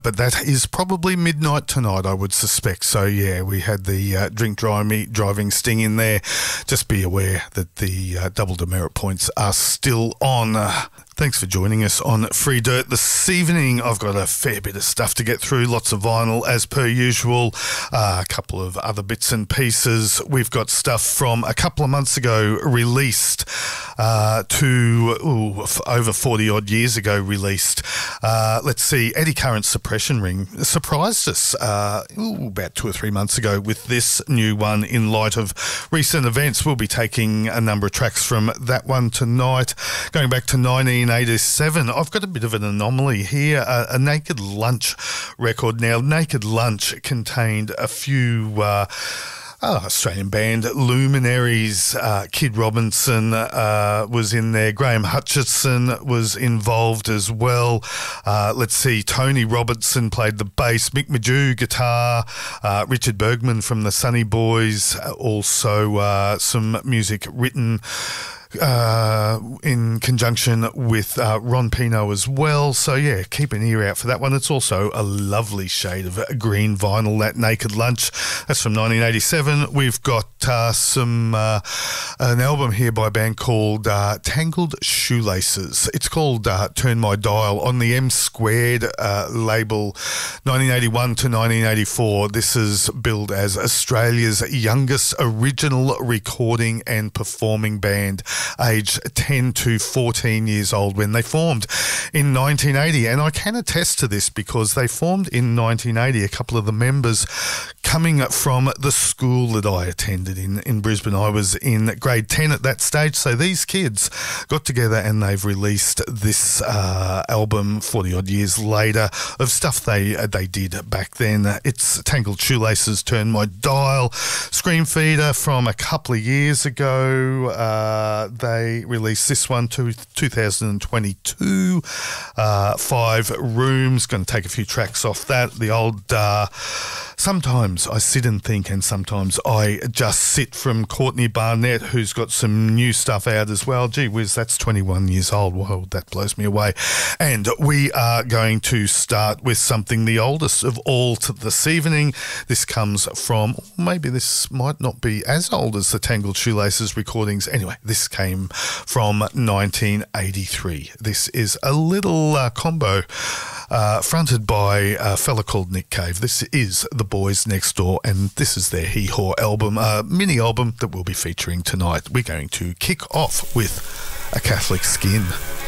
But that is probably midnight tonight, I would suspect. So, yeah, we had the drink driving sting in there. Just be aware that the double demerit points are still on. Thanks for joining us on Free Dirt this evening. I've got a fair bit of stuff to get through, lots of vinyl as per usual, a couple of other bits and pieces. We've got stuff from a couple of months ago released to over 40 odd years ago released. Let's see, Eddie Current's Suppression Ring surprised us about 2 or 3 months ago with this new one in light of recent events. We'll be taking a number of tracks from that one tonight. Going back to 1987, I've got a bit of an anomaly here, a Naked Lunch record. Now, Naked Lunch contained a few Australian band luminaries. Kid Robinson was in there. Graham Hutchison was involved as well. Let's see, Tony Robertson played the bass, Mick Mageau guitar, Richard Bergman from the Sunny Boys, also some music written in conjunction with Ron Pino as well. So, yeah, keep an ear out for that one. It's also a lovely shade of green vinyl, that Naked Lunch. That's from 1987. We've got an album here by a band called Tangled Shoelaces. It's called Turn My Dial on the M Squared label, 1981 to 1984. This is billed as Australia's youngest original recording and performing band, aged 10 to 14 years old when they formed in 1980. And I can attest to this because they formed in 1980, a couple of the members coming from the school that I attended in Brisbane. I was in grade 10 at that stage. So these kids got together and they've released this album 40 odd years later of stuff they did back then. It's Tangled Shoelaces, Turn My Dial. Screen Feeder from a couple of years ago. They released this one to 2022. 5 Rooms. Going to take a few tracks off that. The old Sometimes I Sit and Think, and Sometimes I Just Sit from Courtney Barnett, who's got some new stuff out as well. Gee whiz, that's 21 years old. Wow, that blows me away. And we are going to start with something the oldest of all this evening. This comes from, maybe this might not be as old as the Tangled Shoelaces recordings. Anyway, this came from 1983. This is a little combo fronted by a fella called Nick Cave. This is The Boys Next Door, and this is their Hee Haw album, mini album that we'll be featuring tonight. We're going to kick off with A Catholic Skin.